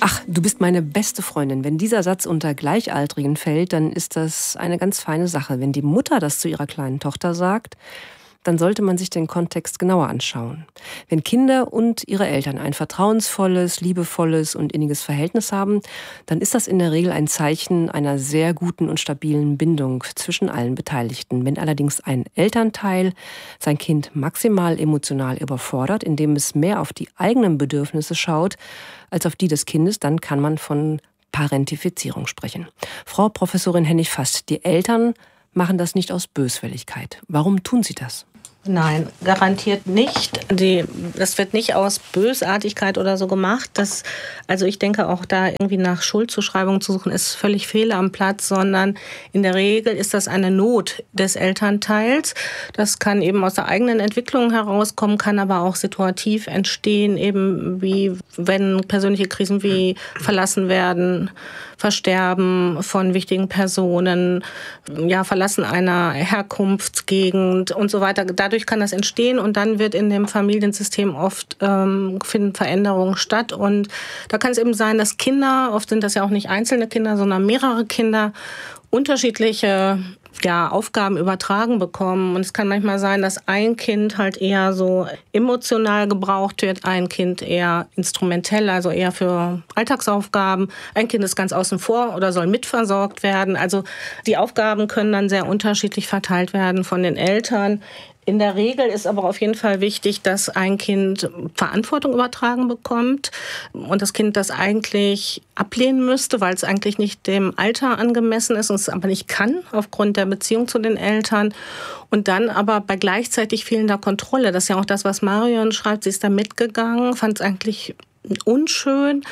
Ach, du bist meine beste Freundin. Wenn dieser Satz unter Gleichaltrigen fällt, dann ist das eine ganz feine Sache. Wenn die Mutter das zu ihrer kleinen Tochter sagt, dann sollte man sich den Kontext genauer anschauen. Wenn Kinder und ihre Eltern ein vertrauensvolles, liebevolles und inniges Verhältnis haben, dann ist das in der Regel ein Zeichen einer sehr guten und stabilen Bindung zwischen allen Beteiligten. Wenn allerdings ein Elternteil sein Kind maximal emotional überfordert, indem es mehr auf die eigenen Bedürfnisse schaut als auf die des Kindes, dann kann man von Parentifizierung sprechen. Frau Professorin Hennig-Fast, die Eltern machen das nicht aus Böswilligkeit. Warum tun sie das? Nein, garantiert nicht. Das wird nicht aus Bösartigkeit oder so gemacht. Also ich denke auch da irgendwie nach Schuldzuschreibungen zu suchen, ist völlig fehl am Platz, sondern in der Regel ist das eine Not des Elternteils. Das kann eben aus der eigenen Entwicklung herauskommen, kann aber auch situativ entstehen, eben wie wenn persönliche Krisen wie verlassen werden, Versterben von wichtigen Personen, ja, Verlassen einer Herkunftsgegend und so weiter. Dadurch kann das entstehen und dann wird in dem Familiensystem oft finden Veränderungen statt. Und da kann es eben sein, dass Kinder, oft sind das ja auch nicht einzelne Kinder, sondern mehrere Kinder, unterschiedliche Aufgaben übertragen bekommen. Und es kann manchmal sein, dass ein Kind halt eher so emotional gebraucht wird, ein Kind eher instrumentell, also eher für Alltagsaufgaben. Ein Kind ist ganz außen vor oder soll mitversorgt werden. Also die Aufgaben können dann sehr unterschiedlich verteilt werden von den Eltern. In der Regel ist aber auf jeden Fall wichtig, dass ein Kind Verantwortung übertragen bekommt und das Kind das eigentlich ablehnen müsste, weil es eigentlich nicht dem Alter angemessen ist und es aber nicht kann aufgrund der Beziehung zu den Eltern. Und dann aber bei gleichzeitig fehlender Kontrolle. Das ist ja auch das, was Marion schreibt. Sie ist da mitgegangen, fand es eigentlich unschön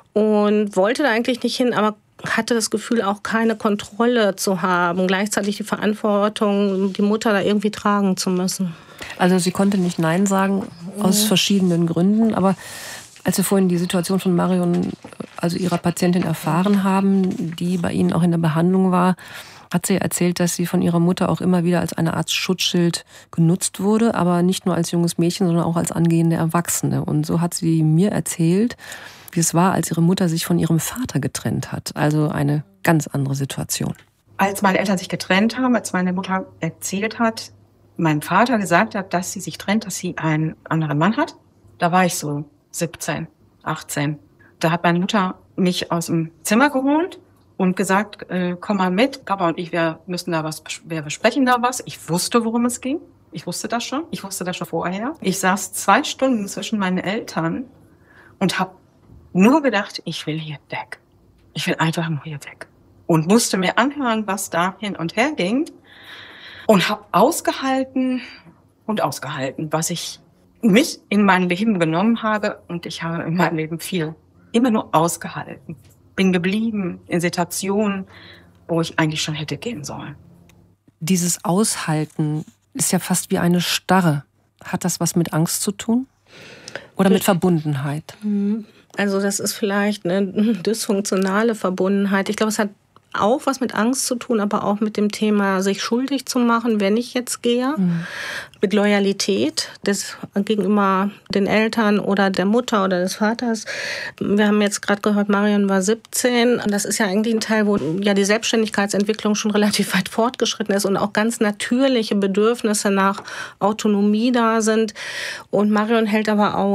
und wollte da eigentlich nicht hin, aber hatte das Gefühl, auch keine Kontrolle zu haben, gleichzeitig die Verantwortung, die Mutter da irgendwie tragen zu müssen. Also sie konnte nicht Nein sagen, aus verschiedenen Gründen, aber als wir vorhin die Situation von Marion, also ihrer Patientin, erfahren haben, die bei Ihnen auch in der Behandlung war, hat sie erzählt, dass sie von ihrer Mutter auch immer wieder als eine Art Schutzschild genutzt wurde, aber nicht nur als junges Mädchen, sondern auch als angehende Erwachsene. Und so hat sie mir erzählt, wie es war, als ihre Mutter sich von ihrem Vater getrennt hat. Also eine ganz andere Situation. Als meine Eltern sich getrennt haben, als meine Mutter erzählt hat, mein Vater gesagt hat, dass sie sich trennt, dass sie einen anderen Mann hat, da war ich so 17, 18. Da hat meine Mutter mich aus dem Zimmer geholt und gesagt, komm mal mit, Papa und ich, wir besprechen da was. Ich wusste, worum es ging. Ich wusste das schon vorher. Ich saß 2 Stunden zwischen meinen Eltern und habe nur gedacht, ich will hier weg. Ich will einfach nur hier weg. Und musste mir anhören, was da hin und her ging. Und habe ausgehalten, was ich mit in mein Leben genommen habe. Und ich habe in meinem Leben viel immer nur ausgehalten. Bin geblieben in Situationen, wo ich eigentlich schon hätte gehen sollen. Dieses Aushalten ist ja fast wie eine Starre. Hat das was mit Angst zu tun? Oder mit Verbundenheit? Also das ist vielleicht eine dysfunktionale Verbundenheit. Ich glaube, es hat auch was mit Angst zu tun, aber auch mit dem Thema, sich schuldig zu machen, wenn ich jetzt gehe. Mit Loyalität gegenüber den Eltern oder der Mutter oder des Vaters. Wir haben jetzt gerade gehört, Marion war 17. Das ist ja eigentlich ein Teil, wo ja die Selbstständigkeitsentwicklung schon relativ weit fortgeschritten ist und auch ganz natürliche Bedürfnisse nach Autonomie da sind. Und Marion hält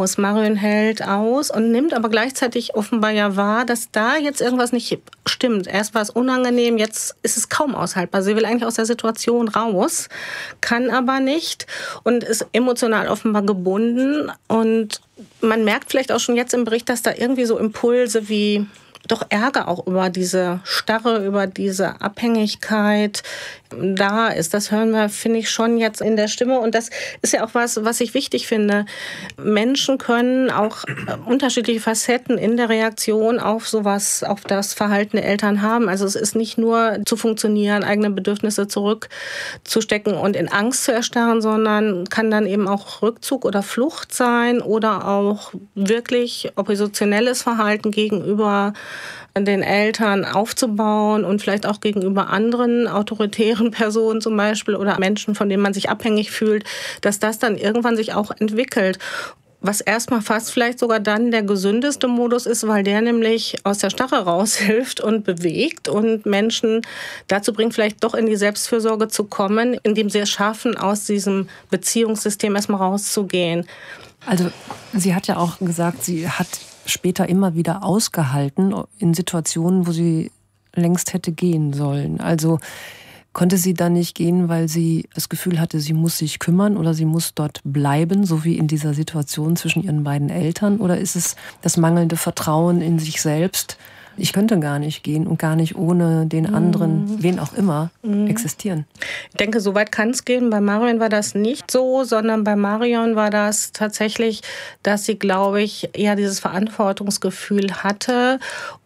aus und nimmt aber gleichzeitig offenbar ja wahr, dass da jetzt irgendwas nicht stimmt. Erst war es unangenehm, jetzt ist es kaum aushaltbar. Sie will eigentlich aus der Situation raus, kann aber nicht und ist emotional offenbar gebunden. Und man merkt vielleicht auch schon jetzt im Bericht, dass da irgendwie so Impulse wie doch Ärger auch über diese Starre, über diese Abhängigkeit da ist. Das hören wir, finde ich, schon jetzt in der Stimme. Und das ist ja auch was ich wichtig finde. Menschen können auch unterschiedliche Facetten in der Reaktion auf sowas, auf das Verhalten der Eltern haben. Also es ist nicht nur zu funktionieren, eigene Bedürfnisse zurückzustecken und in Angst zu erstarren, sondern kann dann eben auch Rückzug oder Flucht sein oder auch wirklich oppositionelles Verhalten gegenüber den Eltern aufzubauen und vielleicht auch gegenüber anderen autoritären Personen zum Beispiel oder Menschen, von denen man sich abhängig fühlt, dass das dann irgendwann sich auch entwickelt. was erstmal fast vielleicht sogar dann der gesündeste Modus ist, weil der nämlich aus der Starre raushilft und bewegt und Menschen dazu bringt, vielleicht doch in die Selbstfürsorge zu kommen, indem sie es schaffen, aus diesem Beziehungssystem erstmal rauszugehen. Also sie hat ja auch gesagt, sie hat später immer wieder ausgehalten in Situationen, wo sie längst hätte gehen sollen. Also konnte sie dann nicht gehen, weil sie das Gefühl hatte, sie muss sich kümmern oder sie muss dort bleiben, so wie in dieser Situation zwischen ihren beiden Eltern? Oder ist es das mangelnde Vertrauen in sich selbst? Ich könnte gar nicht gehen und gar nicht ohne den anderen, wen auch immer, existieren. Ich denke, so weit kann es gehen. Bei Marion war das nicht so, sondern bei Marion war das tatsächlich, dass sie, glaube ich, eher dieses Verantwortungsgefühl hatte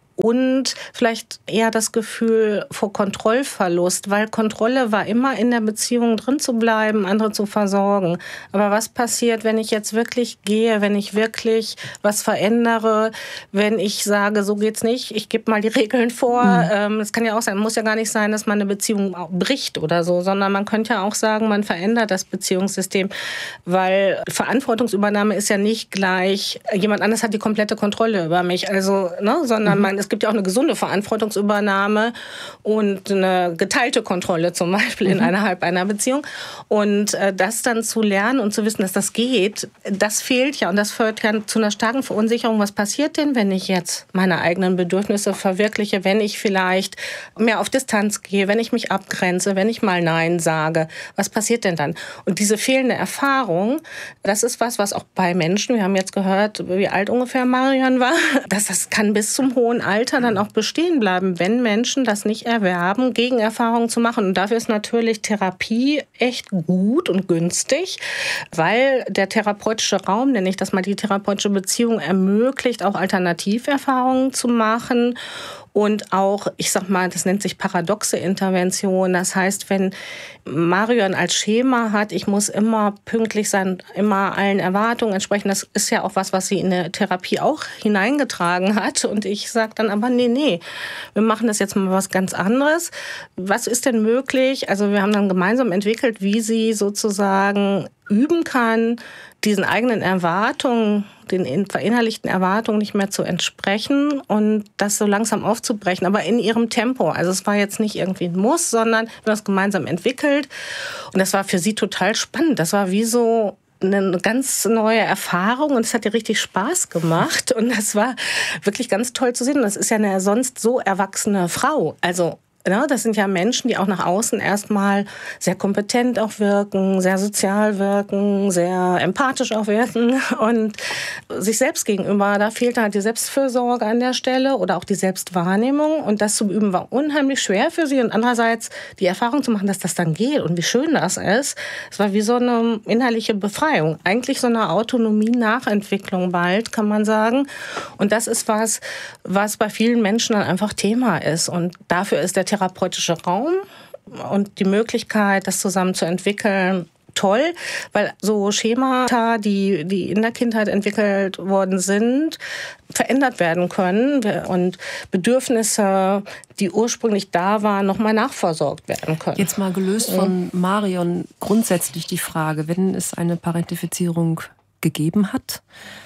und vielleicht eher das Gefühl vor Kontrollverlust, weil Kontrolle war immer in der Beziehung drin zu bleiben, andere zu versorgen. Aber was passiert, wenn ich jetzt wirklich gehe, wenn ich wirklich was verändere, wenn ich sage, so geht's nicht, ich gebe mal die Regeln vor. Es kann ja auch sein, muss ja gar nicht sein, dass man eine Beziehung bricht oder so, sondern man könnte ja auch sagen, man verändert das Beziehungssystem, weil Verantwortungsübernahme ist ja nicht gleich, jemand anderes hat die komplette Kontrolle über mich, also, ne, sondern es gibt ja auch eine gesunde Verantwortungsübernahme und eine geteilte Kontrolle zum Beispiel innerhalb einer Beziehung. Und das dann zu lernen und zu wissen, dass das geht, das fehlt ja. Und das führt ja zu einer starken Verunsicherung. Was passiert denn, wenn ich jetzt meine eigenen Bedürfnisse verwirkliche, wenn ich vielleicht mehr auf Distanz gehe, wenn ich mich abgrenze, wenn ich mal Nein sage? Was passiert denn dann? Und diese fehlende Erfahrung, das ist was auch bei Menschen, wir haben jetzt gehört, wie alt ungefähr Marion war, das kann bis zum hohen Alter dann auch bestehen bleiben, wenn Menschen das nicht erwerben, Gegenerfahrungen zu machen. Und dafür ist natürlich Therapie echt gut und günstig, weil der therapeutische Raum, nenne ich das mal, die therapeutische Beziehung ermöglicht, auch Alternativerfahrungen zu machen. Und auch, ich sag mal, das nennt sich paradoxe Intervention. Das heißt, wenn Marion als Schema hat, ich muss immer pünktlich sein, immer allen Erwartungen entsprechen, das ist ja auch was sie in der Therapie auch hineingetragen hat. Und ich sage dann aber, nee, wir machen das jetzt mal was ganz anderes. Was ist denn möglich? Also wir haben dann gemeinsam entwickelt, wie sie sozusagen üben kann, diesen eigenen Erwartungen, den verinnerlichten Erwartungen nicht mehr zu entsprechen und das so langsam aufzubrechen, aber in ihrem Tempo. Also es war jetzt nicht irgendwie ein Muss, sondern wir haben das gemeinsam entwickelt und das war für sie total spannend. Das war wie so eine ganz neue Erfahrung und es hat ihr richtig Spaß gemacht und das war wirklich ganz toll zu sehen. Und das ist ja eine sonst so erwachsene Frau, also das sind ja Menschen, die auch nach außen erstmal sehr kompetent auch wirken, sehr sozial wirken, sehr empathisch auch wirken und sich selbst gegenüber, da fehlt halt die Selbstfürsorge an der Stelle oder auch die Selbstwahrnehmung und das zu üben war unheimlich schwer für sie und andererseits die Erfahrung zu machen, dass das dann geht und wie schön das ist, es war wie so eine innerliche Befreiung, eigentlich so eine Autonomie-Nachentwicklung bald, kann man sagen und das ist was bei vielen Menschen dann einfach Thema ist und dafür ist der therapeutische Raum und die Möglichkeit, das zusammen zu entwickeln, toll, weil so Schemata, die in der Kindheit entwickelt worden sind, verändert werden können und Bedürfnisse, die ursprünglich da waren, nochmal nachversorgt werden können. Jetzt mal gelöst von Marion grundsätzlich die Frage, wenn es eine Parentifizierung gegeben hat,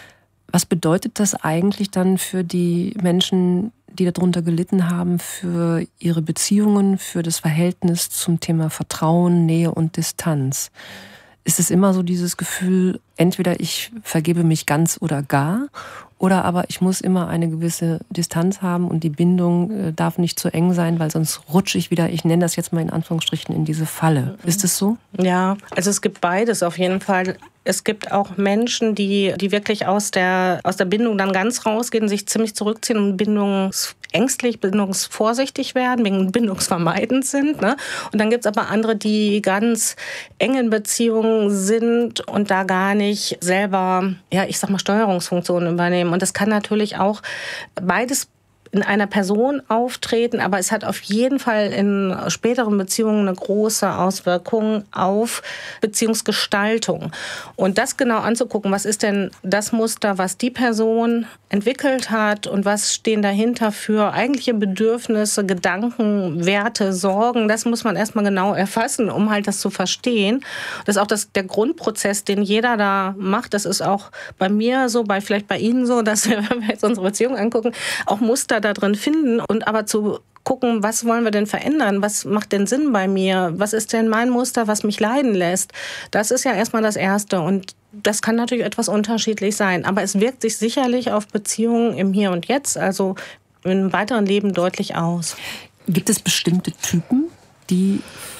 was bedeutet das eigentlich dann für die Menschen, die darunter gelitten haben, für ihre Beziehungen, für das Verhältnis zum Thema Vertrauen, Nähe und Distanz? Ist es immer so dieses Gefühl, entweder ich vergebe mich ganz oder gar, oder aber ich muss immer eine gewisse Distanz haben und die Bindung darf nicht zu eng sein, weil sonst rutsche ich wieder, ich nenne das jetzt mal in Anführungsstrichen, in diese Falle. Ist es so? Ja, also es gibt beides auf jeden Fall. Es gibt auch Menschen, die wirklich aus der Bindung dann ganz rausgehen, sich ziemlich zurückziehen und bindungsängstlich, bindungsvorsichtig werden, bindungsvermeidend sind. Ne? Und dann gibt es aber andere, die ganz eng in Beziehungen sind und da gar nicht selber, ja, ich sag mal, Steuerungsfunktionen übernehmen. Und das kann natürlich auch beides in einer Person auftreten, aber es hat auf jeden Fall in späteren Beziehungen eine große Auswirkung auf Beziehungsgestaltung. Und das genau anzugucken, was ist denn das Muster, was die Person entwickelt hat und was stehen dahinter für eigentliche Bedürfnisse, Gedanken, Werte, Sorgen, das muss man erstmal genau erfassen, um halt das zu verstehen. Das ist auch der Grundprozess, den jeder da macht. Das ist auch bei mir so, vielleicht bei Ihnen so, dass wir, wenn wir jetzt unsere Beziehung angucken, auch Muster da drin finden und aber zu gucken, was wollen wir denn verändern? Was macht denn Sinn bei mir? Was ist denn mein Muster, was mich leiden lässt? Das ist ja erstmal das Erste und das kann natürlich etwas unterschiedlich sein, aber es wirkt sich sicherlich auf Beziehungen im Hier und Jetzt, also im weiteren Leben deutlich aus. Gibt es bestimmte Typen, die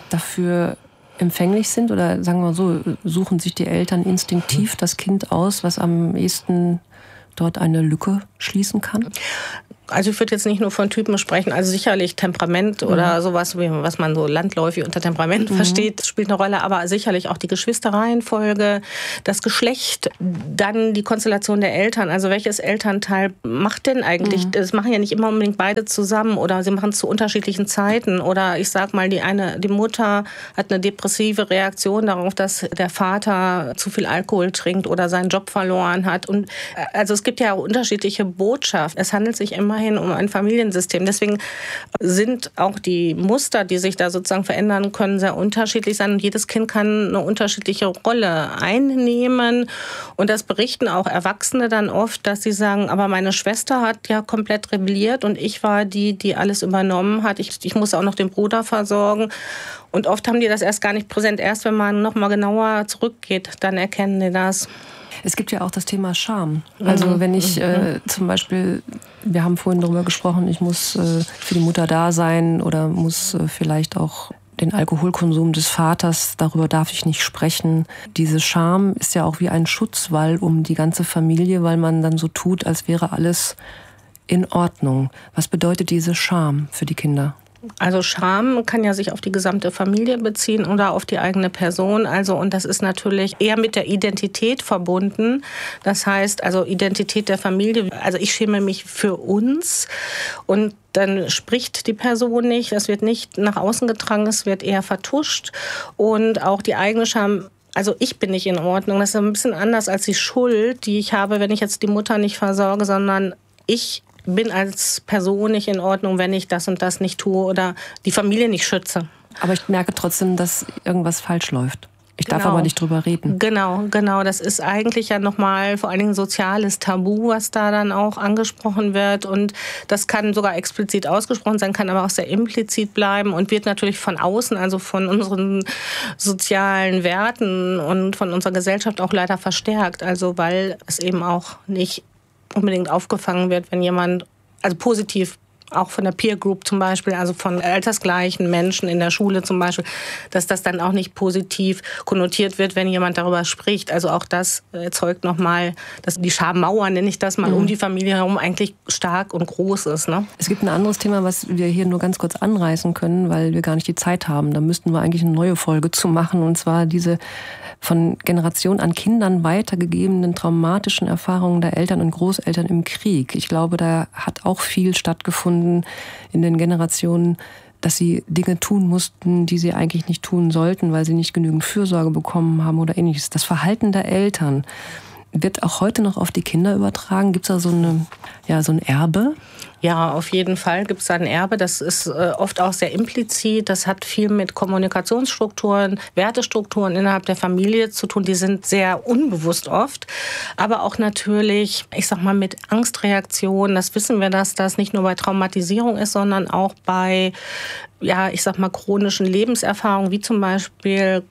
dafür empfänglich sind oder sagen wir so, suchen sich die Eltern instinktiv das Kind aus, was am ehesten dort eine Lücke schließen kann? Also ich würde jetzt nicht nur von Typen sprechen, also sicherlich Temperament oder sowas, was man so landläufig unter Temperament versteht, spielt eine Rolle, aber sicherlich auch die Geschwisterreihenfolge, das Geschlecht, dann die Konstellation der Eltern, also welches Elternteil macht denn eigentlich, das machen ja nicht immer unbedingt beide zusammen oder sie machen es zu unterschiedlichen Zeiten oder ich sag mal, die Mutter hat eine depressive Reaktion darauf, dass der Vater zu viel Alkohol trinkt oder seinen Job verloren hat und also es gibt ja auch unterschiedliche Botschaften, es handelt sich immerhin um ein Familiensystem. Deswegen sind auch die Muster, die sich da sozusagen verändern können, sehr unterschiedlich sein. Und jedes Kind kann eine unterschiedliche Rolle einnehmen. Und das berichten auch Erwachsene dann oft, dass sie sagen, aber meine Schwester hat ja komplett rebelliert und ich war die alles übernommen hat. Ich muss auch noch den Bruder versorgen. Und oft haben die das erst gar nicht präsent. Erst wenn man noch mal genauer zurückgeht, dann erkennen die das. Es gibt ja auch das Thema Scham. Also wenn ich zum Beispiel, wir haben vorhin darüber gesprochen, ich muss für die Mutter da sein oder muss vielleicht auch den Alkoholkonsum des Vaters, darüber darf ich nicht sprechen. Diese Scham ist ja auch wie ein Schutzwall um die ganze Familie, weil man dann so tut, als wäre alles in Ordnung. Was bedeutet diese Scham für die Kinder? Also Scham kann ja sich auf die gesamte Familie beziehen oder auf die eigene Person. Also und das ist natürlich eher mit der Identität verbunden. Das heißt, also Identität der Familie. Also ich schäme mich für uns und dann spricht die Person nicht. Das wird nicht nach außen getragen, es wird eher vertuscht und auch die eigene Scham. Also ich bin nicht in Ordnung. Das ist ein bisschen anders als die Schuld, die ich habe, wenn ich jetzt die Mutter nicht versorge, sondern ich bin als Person nicht in Ordnung, wenn ich das und das nicht tue oder die Familie nicht schütze. Aber ich merke trotzdem, dass irgendwas falsch läuft. Ich darf aber nicht drüber reden. Genau. Das ist eigentlich ja nochmal vor allen Dingen ein soziales Tabu, was da dann auch angesprochen wird. Und das kann sogar explizit ausgesprochen sein, kann aber auch sehr implizit bleiben und wird natürlich von außen, also von unseren sozialen Werten und von unserer Gesellschaft auch leider verstärkt. Also weil es eben auch nicht unbedingt aufgefangen wird, wenn jemand, also positiv auch von der Peer Group zum Beispiel, also von altersgleichen Menschen in der Schule zum Beispiel, dass das dann auch nicht positiv konnotiert wird, wenn jemand darüber spricht. Also auch das erzeugt nochmal, dass die Schammauer, nenne ich das mal, um die Familie herum eigentlich stark und groß ist. Ne? Es gibt ein anderes Thema, was wir hier nur ganz kurz anreißen können, weil wir gar nicht die Zeit haben. Da müssten wir eigentlich eine neue Folge zu machen, und zwar diese von Generation an Kindern weitergegebenen traumatischen Erfahrungen der Eltern und Großeltern im Krieg. Ich glaube, da hat auch viel stattgefunden in den Generationen, dass sie Dinge tun mussten, die sie eigentlich nicht tun sollten, weil sie nicht genügend Fürsorge bekommen haben oder ähnliches. Das Verhalten der Eltern wird auch heute noch auf die Kinder übertragen. Gibt es da so ein Erbe? Ja, auf jeden Fall gibt es da ein Erbe. Das ist oft auch sehr implizit. Das hat viel mit Kommunikationsstrukturen, Wertestrukturen innerhalb der Familie zu tun. Die sind sehr unbewusst oft. Aber auch natürlich, ich sag mal, mit Angstreaktionen. Das wissen wir, dass das nicht nur bei Traumatisierung ist, sondern auch bei, ich sag mal, chronischen Lebenserfahrungen, wie zum Beispiel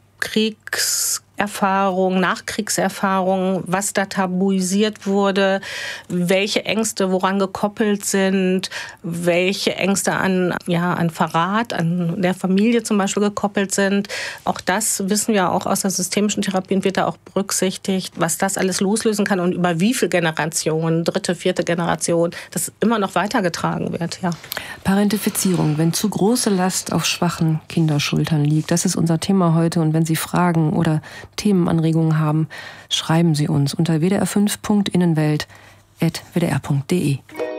Kriegserfahrung, Nachkriegserfahrung, was da tabuisiert wurde, welche Ängste woran gekoppelt sind, welche Ängste an Verrat, an der Familie zum Beispiel gekoppelt sind. Auch das wissen wir auch aus der systemischen Therapie und wird da auch berücksichtigt, was das alles loslösen kann und über wie viele Generationen, 3., 4. Generation, das immer noch weitergetragen wird. Ja. Parentifizierung, wenn zu große Last auf schwachen Kinderschultern liegt, das ist unser Thema heute. Und wenn Sie Fragen oder Themenanregungen haben, schreiben Sie uns unter wdr5.innenwelt@wdr.de.